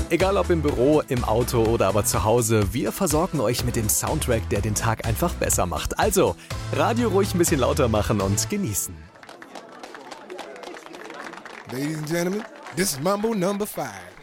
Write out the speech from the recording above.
Egal ob im Büro, im Auto oder aber zu Hause, wir versorgen euch mit dem Soundtrack, der den Tag einfach besser macht. Also, Radio ruhig ein bisschen lauter machen und genießen. Ladies and gentlemen, this is Mambo number 5.